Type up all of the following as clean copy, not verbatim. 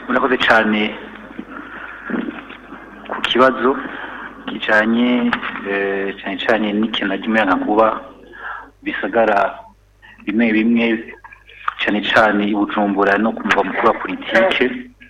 murakoze cyane ku kibazo kijanye cyane n'ikena ry'umuyagankuba bisagara bimwe bimwe cyane i Bujumbura no ku mugwa mukuru wa politike.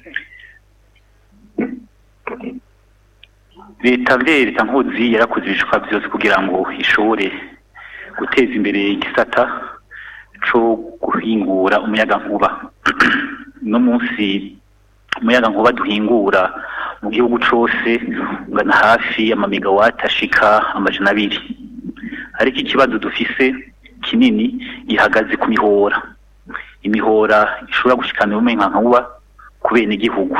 Leta nkozi yarakoze ibishoboka byose kugira ngo ishobore guteza imbere igisata cyo guhingura umuyagankuba. No munsi umuyagankuba duhingura mu gihugu cyose ungana hafi y'amamegawati ashika 200. Ariko ikibazo dufise kinini gihagaze ku imihora ishobora gushikana umuyagankuba ku bene igihugu.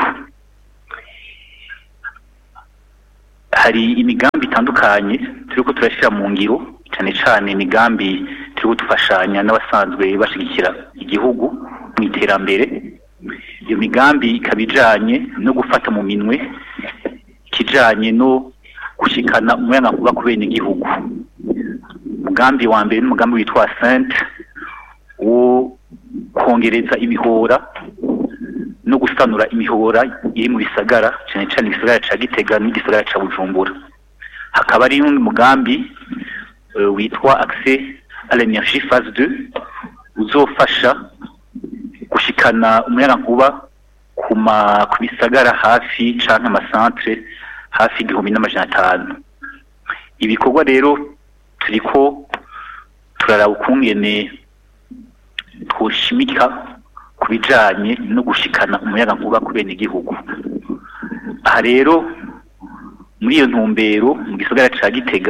Hari imigambi itandukanye turiko turashira mu ngiro, cyane imigambi turiko dufashanya n'abasanzwe bashigikira igihugu mu iterambere. Iyo migambi ikabijanye no gufata mu minwe kijanye no gushikana umuyagankuba ku bene igihugu. Umugambi wa mbere n'umugambi witwa Saint wo kongereza imihora no gusanura imihora iri mu bisagara, cyane igisagara ca Gitega n'igisagara ca Bujumbura. Hakaba ari umugambi witwa Accès à l'énergie phase 2 uzofasha gushikana umuyagankuba ku bisagara hafi canke amasantre hafi 1500. Ibikorwa rero turiko turaraba ukungene twoshimika kubijanye no gushikana umuyagankuba ku bene igihugu. Aha rero muri iyo ntumbero mu gisagara ca Gitega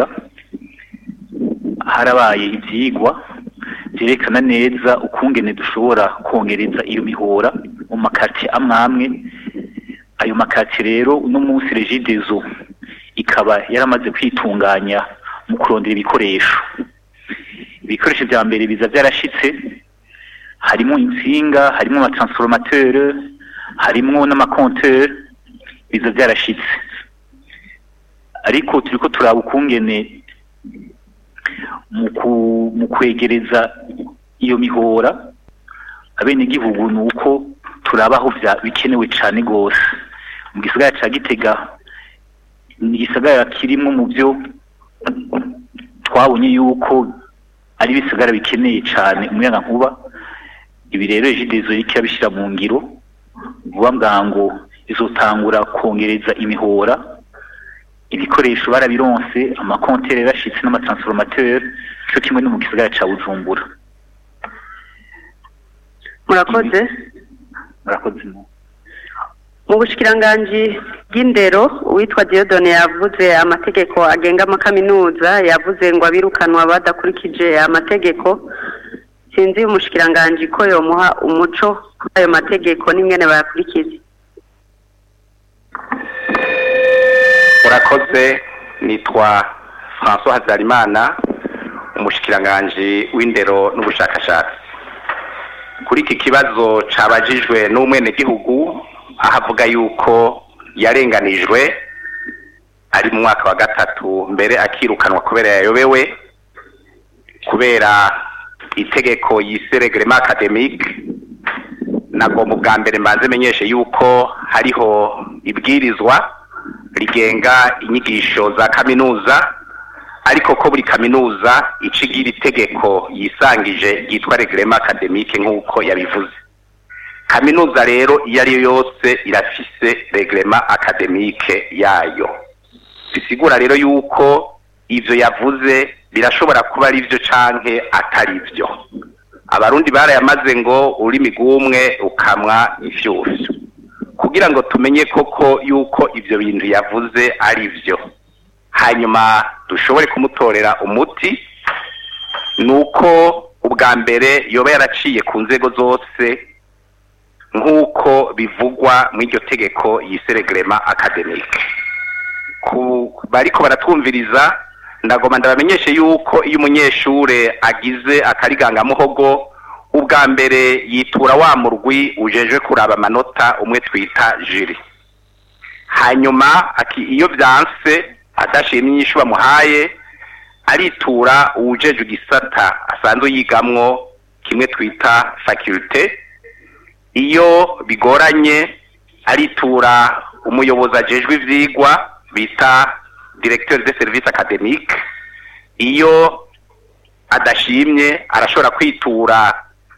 harabaye ivyigwa vyerekana neza ukungene dushobora kongereza iyo mihora mu makati amwe. Ayo makati rero uno munsi Regideso ikaba yaramaze kwitunganya mu kurondera ibikoresho vya mbere biza vyarashitse, harimo insinga, harimo amatransformateur, harimo n'amakonteur, biza vyarashitse. Ariko turiko turaba ukungene mu kwegereza iyo mihora abene igihugu, nuko turabaho bikenewe cyane gose. Mu gisagara ca Gitega ni igisagara kirimo mu byo twabonye yuko ari bisagara bikeneye cyane umuyagankuba. Ibi rero Regideso ikabishira mu ngiro vuba bwango izotangura kongereza imihora. Ibikoresho barabironse, amakontere yarashitse n'amatransformateur cyo kimwe no mu gisagara ca Bujumbura. Murakoze. Mu bushikiranganji bw'indero witwa Dieudonne yavuze amategeko agenga amakaminuza, yavuze ngo abirukanwa badakurikije amategeko. Sinzi umushikiranganji ko yomuha umuco kuri ayo mategeko n'ingene bayakurikiza. Murakoze. Nitwa François Hazarimana, umushikiranganji w'indero n'ubushakashatsi. Kuri iki kibazo cabajijwe n'umwene gihugu ahavuga yuko yarenganijwe ari mu mwaka wa 3 mbere akirukanwa kubera yayobewe kubera itegeko yise reglement académique. Nagomba bwa mbere mbanze menyeshe yuko hariho ibwirizwa rigenga inyigisho za kaminuza, ariko ko buri kaminuza icigira itegeko yisangije yitwa reglement académique nk'uko yabivuze. Kaminuza rero iyo ari yose irafise reglement académique yayo. Bisigura rero yuko ivyo yavuze birashobora kuba ari byo canke atari byo. Abarundi barayamaze ngo uri migumwe ukamwa ifyufyo. Kugira ngo tumenye koko yuko ivyo bintu yavuze ari byo, hanyuma dushobore kumutorera umuti, nuko ubwa mbere yoba yaraciye ku nzego zose nk'uko bivugwa mu iryo tegeko yise reglement académique. Bariko baratwumviriza, ndagoma ndabamenyeshe yuko iyo umunyeshure agize akariganga muhogo, ubwa mbere yitura wa murwi ujejwe kuraba amanota umwe twita jury. Hanyuma iyo vyanse adashimye inyishu bamuhaye, aritura uwujejwe igisata asanzwe yigamwo kimwe twita faculté. Iyo bigoranye aritura umuyobozi ajejwe ivyigwa bita directeur de service académique. Iyo adashimye arashobora kwitura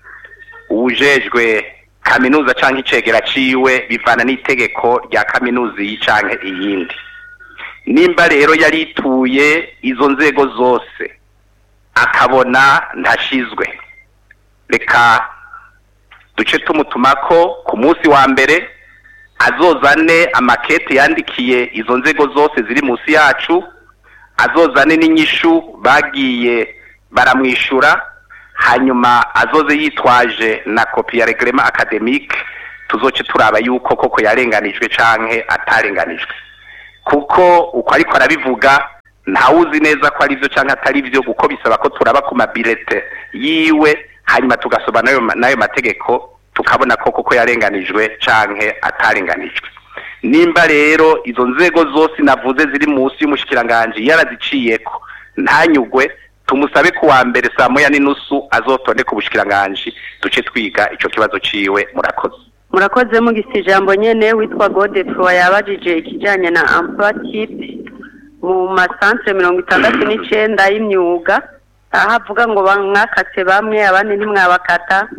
ujejwe kaminuza canke icegera ciwe bivana n'itegeko rya kaminuza yicanke iyindi. Nimba rero yarituye izo nzego zose akabona ntashizwe, reka duce tumutumako ku munsi wa mbere azozane amakete yandikiye izo nzego zose ziri munsi yacu, azozane n'inyishu bagiye baramwishura, hanyuma azoze yitwaje na kopi ya reglement académique, tuzoce turaba yuko koko yarenganijwe canke atarenganijwe. Kuko uko ariko arabivuga ntawuzi neza ko ari byo canke atari byo, kuko bisaba ko turaba ku mabillete yiwe hanyuma tugasoma nayo mategeko tukabona koko yarenganijwe canke atarenganijwe. Nimba rero izo nzego zose navuze ziri munsi y'umushikiranganje yaraziciyeko ntanyugwe, tumusabe kuwa mbere saa moya n'inusu azotonde ku bushikiranganje duce twiga ico kibazo ciwe. Murakoze mugisi ijambo nyene witwa Godefroy yabajije ikijanye na emploi type mu masantre 69 y'imyuga, ahavuga ngo bankakatse bamwe abandi ntimwabakata,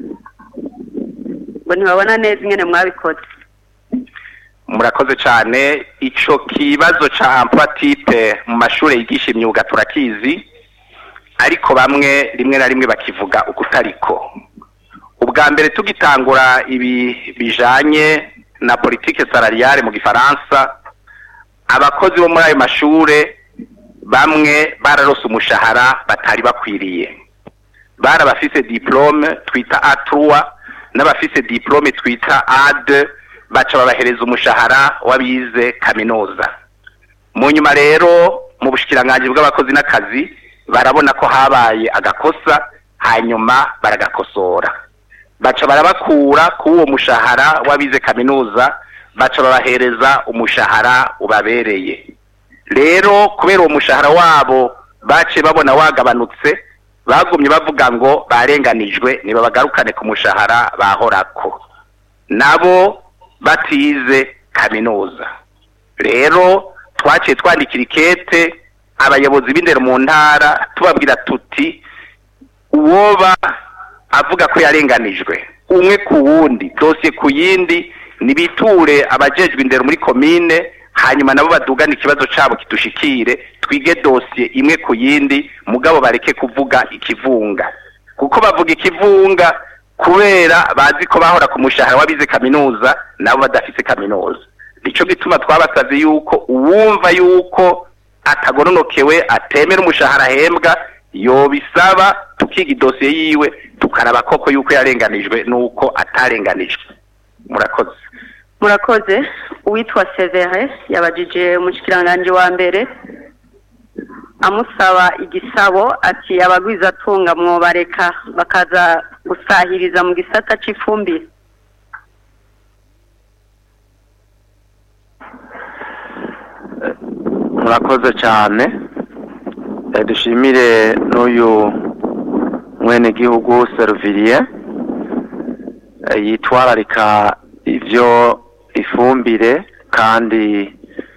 ngo ntibabona neza ingene mwabikoze. Murakoze cyane. Ico kibazo ca emploi type mu mashure yigisha imyuga turakizi, ariko bamwe rimwe na rimwe bakivuga ukutariko. Ubwa mbere tugitangura ibi bijanye na politique salariale mu gifaransa, abakozi bo muri ayo mashure bamwe bararose umushahara batari bakwiriye. Barabafise diplome twita A3 n'abafise diplome twita A2, baca babahereza umushahara wabize kaminuza. Mu nyuma rero mu bushikiranganje bw'abakozi n'akazi barabona ko habaye agakosa, hanyuma baragakosora, baca barabakura ku uwo mushahara wabize kaminuza, baca babahereza umushahara ubabereye. Rero kubera uwo mushahara wabo bace babona wagabanutse, bagumye bavuga ngo barenganijwe nibabagarukane ku mushahara bahorako, nabo batize kaminuza. Rero twaciye twandikira ikete abayobozi b'indero mu ntara tubabwira tuti uwoba avuga ko yarenganijwe umwe ku wundi, dosiye ku yindi, nibiture abajejwe indero muri komine, hanyuma nabo badugana ikibazo cabo kidushikire, twige dosiye imwe ku yindi, mugabo bareke kuvuga ikivunga. Kuko bavuga ikivunga kubera bazi ko bahora ku mushahara wabize kaminuza nabo badafise kaminuza. Nico gituma twabasavye yuko uwumva yuko atagoronokewe atemera umushahara hembwa yobisaba, tukiga dosiye yiwe tukaraba koko yuko yarenganijwe nuko atarenganijwe. Murakoze. Uwitwa Severe yabajije umushikiranganje wa mbere amusaba igisabo ati abagwiza tunga mwobareka bakaza gusahiriza mu gisata c'ifumbire. Murakoze cyane. Dushimire n'uyu mwene gihugu Servirie yitwararika ivyo ifumbire kandi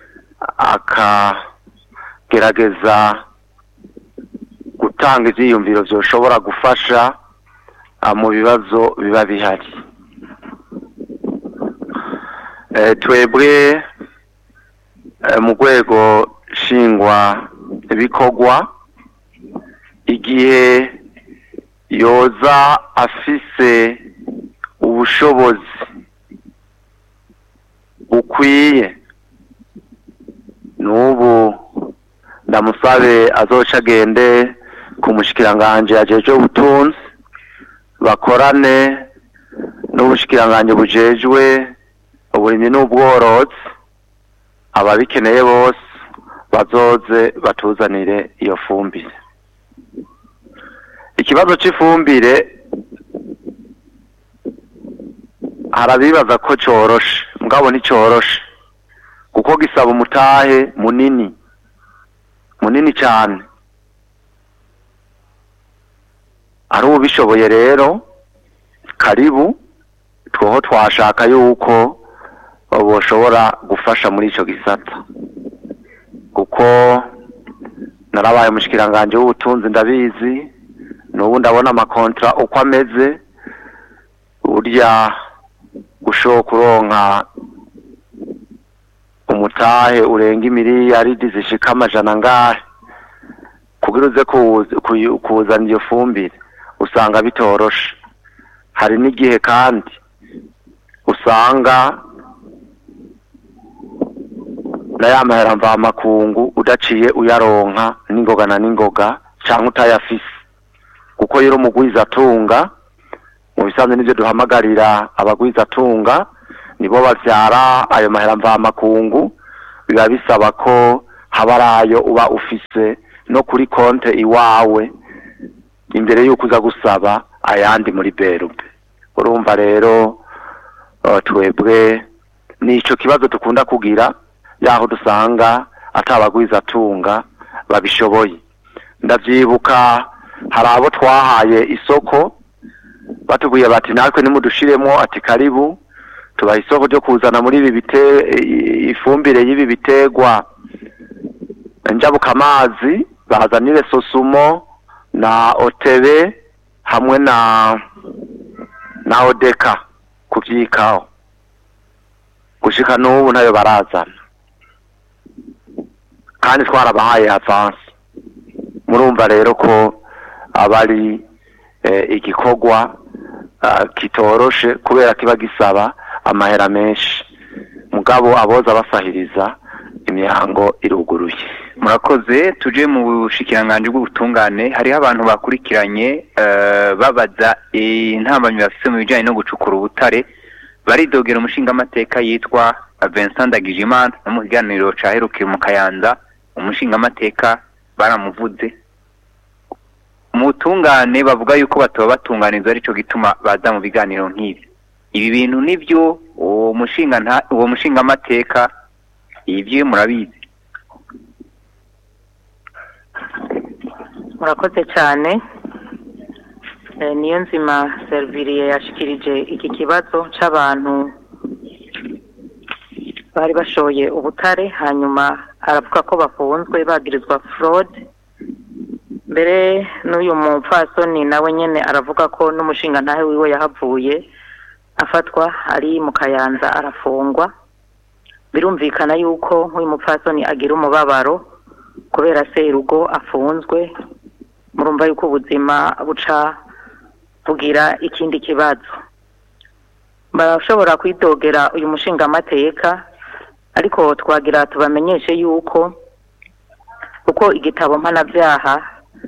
akagerageza gutanga ivyiyumviro vyoshobora gufasha mu bibazo biba bihari. Twebwe mu rwego shingwa ibikorwa, igihe yoza afise ubushobozi bukwiye, n'ubu ndamusabe azoca agende ku mushikiranganje ajejwe ubutunzi, bakorane n'ubushikiranganje bujejwe uburimyi n'ubworozi, ababikeneye bose bazoze batuzanire iyo fumbire. Ikibazo c'ifumbire harabibaza ko coroshe, mugabo nticoroshe kuko gisaba umutahe munini cyane. Ari ubishoboye rero karibu, twoho twashaka yuko boshobora gufasha muri ico gisata, kuko narabaye umushikiranganje w'ubutunzi ndabizi, n'ubu ndabona amakontra uko ameze, burya gushoboka kuronka umutahe urenga miliyaridi zishika amajana ngahe kugira uze kuzana iyo fumbire usanga bitoroshe. Hari n'igihe kandi usanga na ya mahera mvamakungu udaciye uyaronka n'ingoga na n'ingoga canke utayafise, kuko rero umugwizatunga mu bisanzwe nivyo duhamagarira abagwizatunga nibo bavyara ayo mahera mvamakungu, biba bisaba ko haba arayo uba ufise no kuri konte iwawe imbere y'uko uza gusaba ayandi muri berube. Urumva rero twebwe nico kibazo tukunda kugira, yaho dusanga atabagwizatunga babishoboye. Ndavyibuka hari abo twahaye isoko batubwiye bati natwe nimudushiremo, ati karibu tubaha isoko ryo kuzana muri ibi ifumbire y'ibi bitegwa njabuka amazi, bazanire Sosumo na Otebe hamwe na Odeka kuvyikaho. Gushika n'ubu ntayo barazana, kandi twarabahaye avance. Murumva rero ko abari igikorwa kitoroshe kubera kiba gisaba amahera menshi, mugabo aboza basahiriza imihango iruguruye. Murakoze. Tuje mu bushikiranganje bw'ubutungane, hariho abantu bakurikiranye babaza intambanyi bafise mu bijanye no gucukura ubutare, baridogera umushingamateka yitwa Vincent Ndagijimana, no mu kiganiro caherukiye mu Kayanza umushingamateka baramuvuze. Mu butungane bavuga yuko batoba batunganiza arico gituma baza mu biganiro nk'ibi. Ibi bintu nivyo uwo mushingamateka ivyo murabizi? Murakoze cyane. Niyo nzima Servirie yashikirije iki kibazo c'abantu bari bashoye ubutare, hanyuma aravuga ko bafunzwe bagirizwa fraud. Mbere n'uyu mupfasoni nawe nyene aravuga ko n'umushinga ntahe wiwe yahavuye afatwa ari mu Kayanza arafungwa. Birumvikana yuko nk'uyu mupfasoni agira umubabaro kubera serugo afunzwe. Murumva yuko ubuzima buca bugira ikindi kibazo. Barashobora kwidogera uyu mushinga amateka, ariko twagira tubamenyeshe yuko uko igitabo mpanavyaha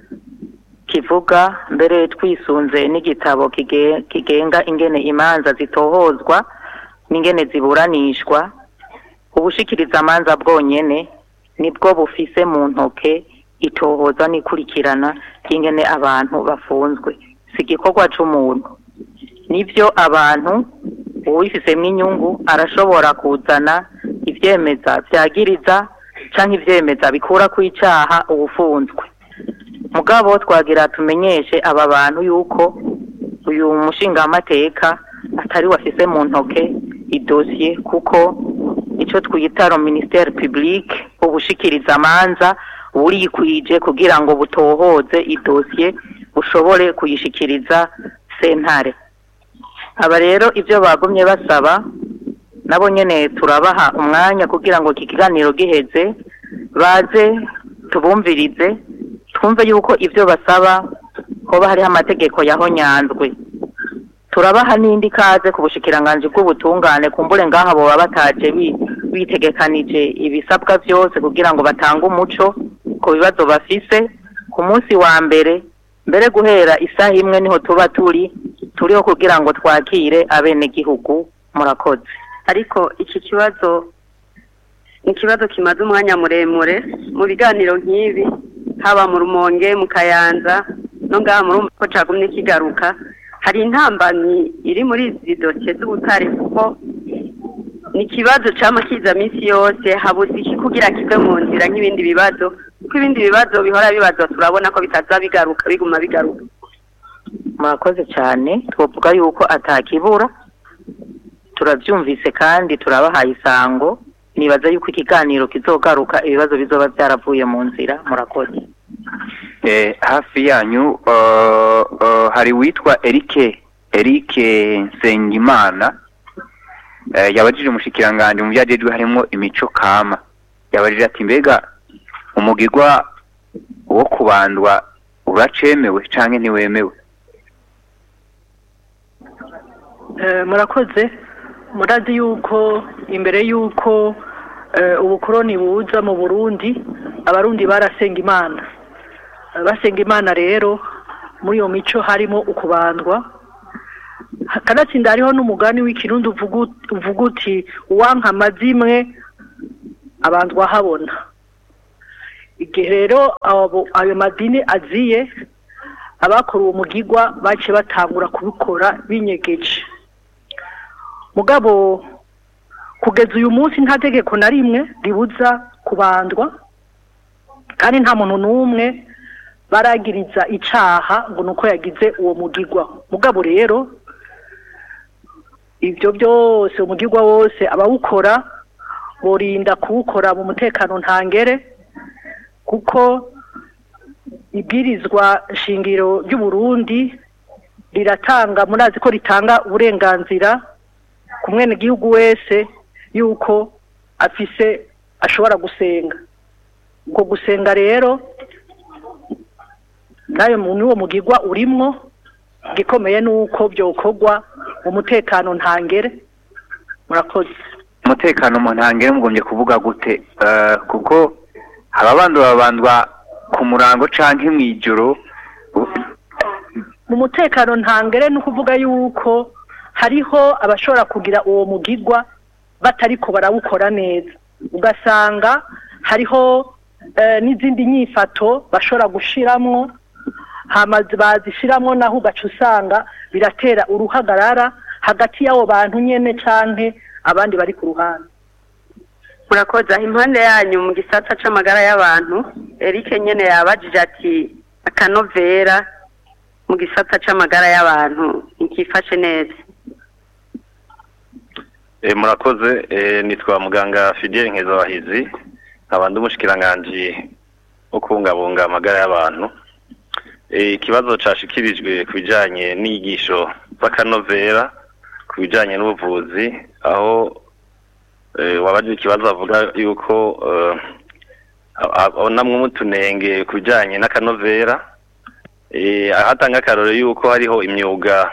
kivuga, mbere twisunze n'igitabo kigenga ingene imanza zitohozwa n'ingene ziburanishwa, ubushikiriza amanza bwonyene nibwo bufise mu ntoke itohoza n'ikurikirana ingene abantu bafunzwe, si igikorwa c'umuntu. Nivyo abantu uwifisemwo inyungu arashobora kuzana ivyemeza vyagiriza canke ivyemeza bikura kw'icaha ubufunzwe. Mugabo twagira tumenyeshe aba bantu yuko uyu mushinga amateka atari wafise mu ntoke idosiye, kuko ico twita ministère public ubushikiriza amanza burikwije kugira ngo butohoze idosiye bushobore kuyishikiriza sentare. Aba rero ivyo bagumye basaba nabo nyene turabaha umwanya kugira ngo iki kiganiro giheze baze tubumvirize, twumve yuko ivyo basaba hoba hariho amategeko yahonyanzwe. Turabaha n'indi kaze ku bushikiranganje bw'ubutungane, kumbure ngaha boba bataje bitegekanije ibisabwa vyose kugira ngo batange umuco ku bibazo bafise. Ku munsi wa mbere guhera isaha imwe niho tuba turiho kugira ngo twakire abene gihugu. Murakoze. Ariko iki kibazo ni ikibazo kimaze umwanya muremure mu biganiro nk'ibi, haba mu Rumonge, mu Kayanza no ngaha murumva ko cagumye kigaruka. Hari intambamyi iri muri izi dosiye z'ubutare, kuko ni ikibazo cama kiza minsi yose, habuze iki kugira kive mu nzira nk'ibindi bibazo, kuko ibindi bibazo bihora bibazo turabona ko bitaza bigaruka, biguma bigaruka. Murakoze cyane. Twovuga yuko atakibura turabyumvise kandi turabahaye isango nibaza yuko ikiganiro kizogaruka ibibazo bizoba byaravuye mu nzira murakoze. Hafi yanyu hari witwa Eric Nsengimana yabajije umushikiranganje mu byajejwe harimo imico kama yabajije ati mbega umugirwa wo kubandwa uracemewe canke ntiwemewe? Murakoze. Murazi yuko imbere yuko ubukoroni buza mu Burundi abarundi barasenga Imana. Basenga Imana rero muri iyo mico harimo ukubandwa. Kanatsinda hariho n'umugani w'ikirundi uvuga uti uwanka amazimwe abandwa habona. Igihe rero ayo madini aziye abakora uwo mugirwa bace batangura kubikora binyegeje. Mugabo kugeza uyu munsi nta tegeko na rimwe ribuza kubandwa kandi nta muntu n'umwe baragiriza icaha ngo nuko yagize uwo mugirwa. Mugabo rero ibyo byose umugirwa wose abawukora borinda kuwukora mu mutekano ntangere kuko ibwirizwa shingiro ry'u Burundi riratanga murazi ko ritanga uburenganzira ku mwene gihugu wese yuko afise ashobora gusenga. Ubwo gusenga rero nayo uwo mugirwa urimwo gikomeye nuko byokorwa mu mutekano ntangere. Murakoze. Umutekano mu ntangere mugombye kuvuga gute? Kuko babandwa ku murango canke mwijoro. Mu mutekano ntangere no kuvuga yuko hariho abashobora kugira uwo mugirwa batariko barawukora neza, ugasanga hariho n'izindi nyifato bashobora gushiramwo hamaze bazishiramwo naho ugaca usanga biratera uruhagarara hagati y'abo bantu nyene canke abandi bari ku ruhande. Murakoze. Impande yanyu mu gisata c'amagara y'abantu Eric nyene yabajije ati akanovera mu gisata c'amagara y'abantu ikifashe neza. Murakoze. Nitwa muganga Fidel Nkezabahizi nkabandi umushikiranganje wo kubungabunga amagara y'abantu. Ikibazo cashikirijwe kubijanye n'inyigisho z'akanovera kubijanye n'ubuvuzi aho wabaje ikibazo avuga yuko namwe mutunenge kubijanye n'akanovera ahatanga karoro yuko hariho imyuga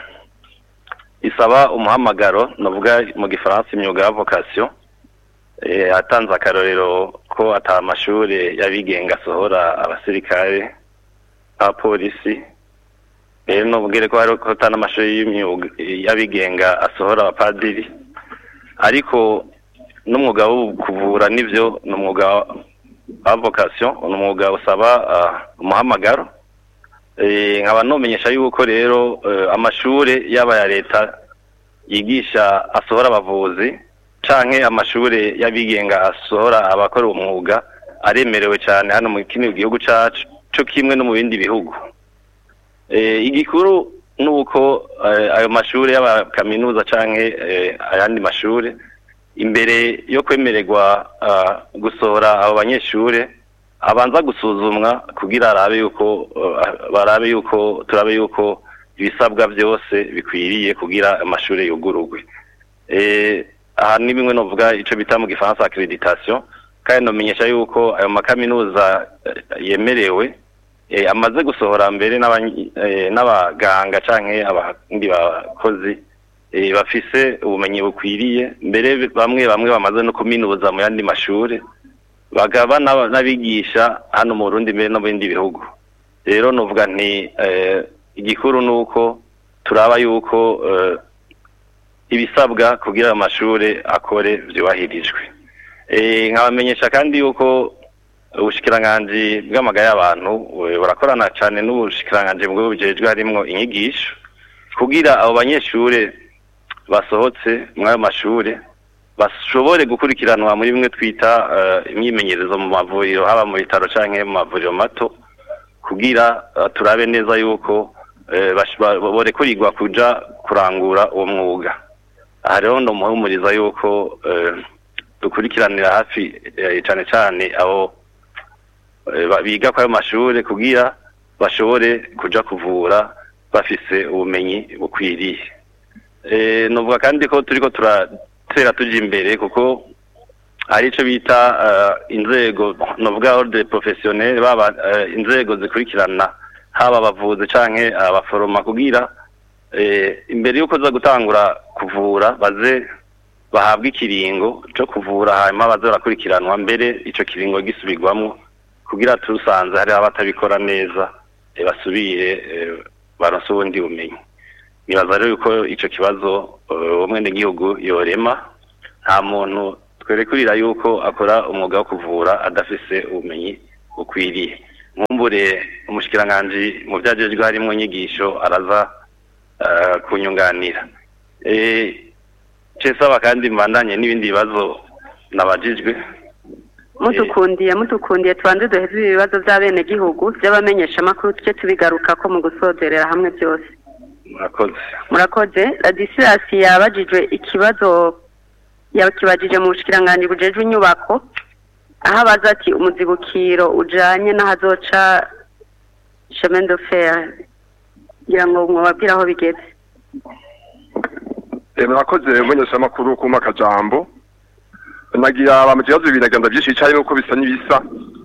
isaba umuhamagaro navuga mu gifaransa imyuga ya vocation atanze akarorero ko atamashuri yabigenga asohora abasirikare abapolisi no bugere ko hari ko n'amashuri y'imyuga yabigenga asohora abapadiri ariko n'umwuga wo kuvura nivyo n'umwuga wa vocation n'umwuga usaba umuhamagaro. Nkaba nomenyesha yuko rero amashure yaba ya leta yigisha asohora abavuzi canke amashure yabigenga asohora abakora umwuga aremerewe cyane hano mu kino gihugu cacu cyo kimwe no mu bindi bihugu. Igikuru nuko ayo mashure y'aba kaminuza canke ayandi mashure imbere yo kwemererwa gusohora abo banyeshure abanza gusuzumwa kugira turabe yuko ibisabwa byose bikwiriye kugira amashure yugururwe. Aha ni bimwe novuga ico bita mu gifaransa accreditation kandi nomenyesha yuko ayo makaminuza yemerewe amaze gusohora mbere n'abaganga canke abandi bakozi bafise ubumenyi bukwiriye mbere bamwe bamaze no kuminuza mu yandi mashure bagaba n'abigisha hano mu Burundi mbere no mu bindi bihugu. Rero novuga nti igikuru nuko turaba yuko ibisabwa kugira amashure akore vyubahirijwe. Nkabamenyesha kandi yuko ubushikiranganje bw'amagara y'abantu burakorana cyane n'ubushikiranganje bwo bujejwe harimwo inyigisho kugira abo banyeshure basohotse mu ayo mashure bashobore gukurikiranwa muri bimwe twita imyimenyerezo mu mavuriro haba mu bitaro canke mu mavuriro mato kugira turabe neza yuko borekurirwa kuja kurangura uwo mwuga. hariho no muhumuriza yuko dukurikiranira hafi cyane cyane abo biga kwa mashuri kugira bashobore kuja kuvura bafise ubumenyi bukwiriye. Novuga kandi ko turiko turatera tuja imbere kuko hari ico bita inzego novuga ordre professionnel baba inzego zikurikirana haba abavuzi canke abaforoma kugira imbere yuko za gutangura kuvura baze bahabwa ikiringo cyo kuvura hanyuma baze barakurikiranwa mbere ico kiringo gisubirwamo kugira turusanze hari abatabikora neza basubire baronse ubundi bumenyi. Nibaza rero yuko ico kibazo umwene gihugu yorema nta muntu twerekurira yuko akora umwuga wo kuvura adafise ubumenyi bukwiriye. Nkumbure umushikiranganje mu byajejwe harimo inyigisho araza kunyunganira. Cesaba kandi mbandanye n'ibindi bibazo nabajijwe. Mutukundiye twanze duheze ibibazo by'abene gihugu by'abamenyesha makuru tuje tubigaruka ko mu gusozerera hamwe byose. Murakoze. Ladisilas yabajijwe ikibazo yakibajije mu bushikiranganje bujejwe inyubako aho abaza ati umuzibukiro ujanye n'ahazoca chemin de fer ngira ngo mwabwira aho bigeze. Murakoze umunyesha makuru kuma kajambo nagira abamukibazo binagenda byinshi cyane nuko bisa n'ibisa.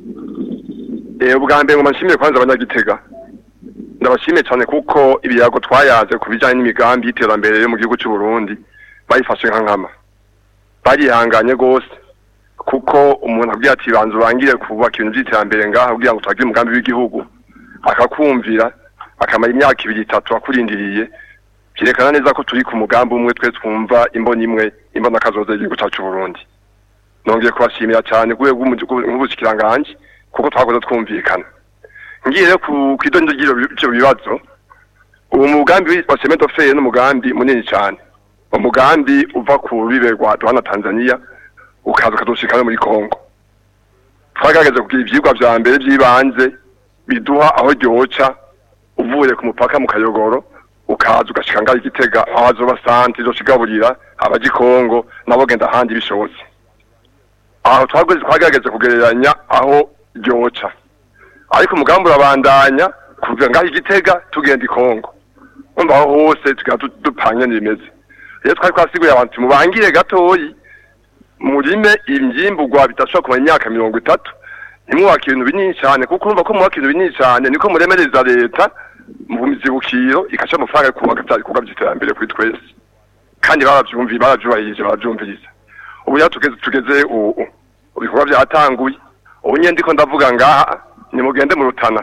Ubwa mbere ngo nshimire kwanza abanyagitega ndabashimiye cyane kuko ibiyago twayaze ku bijyanye n'imigambi y'iterambere yo mu gihugu cy'u Burundi bayifashe nkama barihanganye gose kuko umuntu abwiye ati banza urangire kubaka ibintu by'iterambere ngaha kugira ngo twagire umugambi w'igihugu akakumvira akamara imyaka 2-3 akurindiriye byerekana neza ko turi ku mugambi umwe twe twumva imbona imwe imbona kazoza y'igihugu cyacu Burundi. Nongeye kubashimira cyane nk'ubushikiranganje kuko twakoze twumvikana. Ngiye ku kwidondo y'ibyo bibazo uwo mugambi wa Cement of Fair n'umugambi munini cyane. Umugambi uva ku biberwa Rwanda Tanzania ukaza kadoshikana muri Kongo. Twagagaze kugira ivyigwa vya mbere by'ibanze biduha aho ryoca uvuye ku mupaka mu Kayogoro ukaza ugashika ngari Gitega aho basanti zo shigaburira abaji Kongo nabo genda handi bishobotse. Aho twagagaze kugereranya aho ryoca. Ariko umugambi urabandanya kuvuga ngari Gitega tugenda i Kongo. Umva aho hose dupanye n'imeze. Rero twari kwasiguye abantu mubangire gatoyi murime imyimbugwa bitashobora kumara imyaka 30 nimwubaka ibintu binini cyane kuko urumva ko mwubaka ibintu binini cyane niko muremereza leta mu mizibukiro ikaca amafaranga kubaka cyari kuga by'iterambere kuri twese kandi barabyumviriza ubu ya tugeze ibikorwa byatanguye ubu nyende ko ndavuga ngaha ni mugende mu Rutana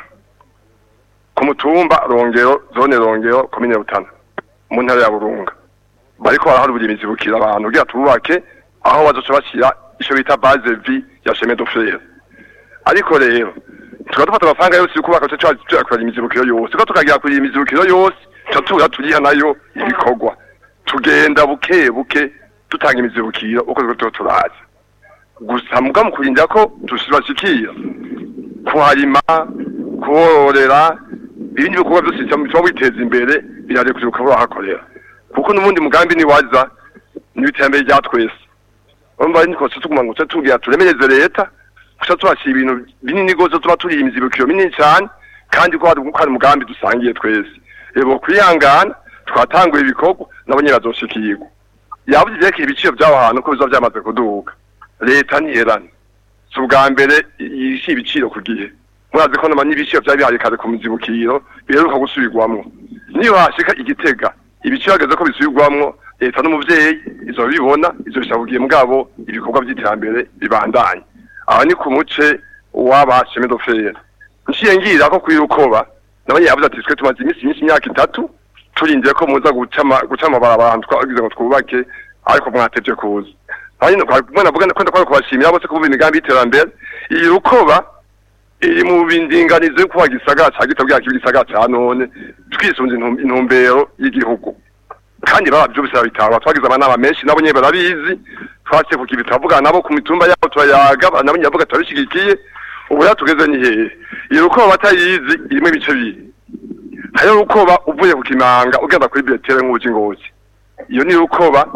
ku mutumba Rongero zone Rongero komine Rutana mu ntara ya Burunga bariko baraharubira imizibukiro abantu kugira tububake aho bazoca bashyira icyo bita base vie ya chemin de fer. Ariko rero tukadufata amafaranga yose kubaka cyakora imizibukiro yose tukagira kuri imizibukiro yose turiha nayo ibikorwa tugenda buke tutanga imizibukiro uko turaza gusa muga mukurinda ko tushibashikira kuharima kororera ibindi bikorwa byose cyangwa biteza imbere birare kuri ukabura hakorera kuko n'ubundi mugambi ni waza n'iterambere rya twese. Umva niko tuguma ngo tugira turemereze leta gusa twashira ibintu binini gozo tuba turi imizibukiro minini cyane kandi ko hari umugambi dusangiye twese. Yebo kwihangana twatanguye ibikorwa nabonye bazoshikirwa. Yavuze byeke ibiciro by'aho hantu ko bizo byamaze kuduka. Leta niyerana. Subwa mbere yishi ibiciro kugiye. Murazi ko namanye ibiciro byabihari kaze ku mizibukiro biheruka gusubirwamo. Niyo hashika Igitega ibiciro ageze ko bisubirwamo leta n'umuvyeyi izo bibona izo bishabugiye mugabo ibikorwa by'iterambere bibandanye. Aha ni ku muce waba chemin de fer. Nshiye ngira ko kwirukoba nabanye yavuze ati twe tumaze imyaka 3 turindire ko muza gucama barabara twagize ngo twubake ariko mwatevye kuza. Hanyuma navuga ko kubashimira bose kuvuga imigambi y'iterambere iyi rukoba iri mu bindinganizo kuba gisagara ca gitabwa kibigisagara ca none twisunze intumbero y'igihugu. Kandi barabyubisa bitaba twagize amanama menshi nabo nye barabizi twase ku kibitavuga nabo ku mitumba yabo turayaga nabo nyavuga tabishigikiye ubu yatugeze ni hehe iruko batayizi irimo ibice bibiri hayo rukoba uvuye ku Kimanga ugenda kuri Betere nk'ubuki ngozi iyo ni rukoba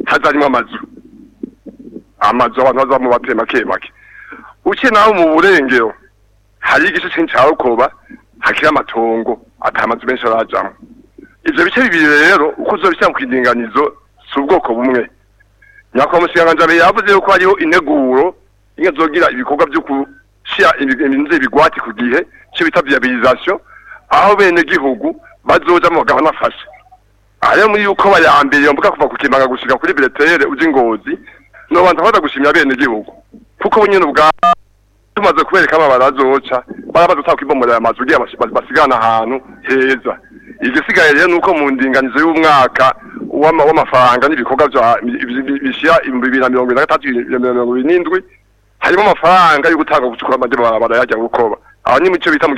hazarimo amazu abantu bazamo bateye make make uke naho mu burengero hari igice cyinshi cya Rukoba hakiri amatongo atamazu menshi arajamo ivyo bice bibiri rero uko uzobishyira mu kidinganizo si ubwoko bumwe nyakwa mushikiranganji yavuze yuko hariho integuro ingazogira ibikorwa byo kushira ibinze bigwati ku gihe cyo bita viabilisation aho bene gihugu bazoja mu gahana fashe ayo muri yuko bayambere mbuka kuva kukimanga gushika kuri biletere uje Ngozi no bantu bada gushimya bene gihugu kuko nyine ubwa tumaze kubereka amabara azoca barabaza utakibomora amazu giye basigana ahantu heza igisigaye rero nuko mu ndinganizo y'umwaka w'amafaranga n'ibikorwa bishya 2023 harimo amafaranga yo gutanga gucukura amajye barayajya Rukoba aho ni mu cyo bita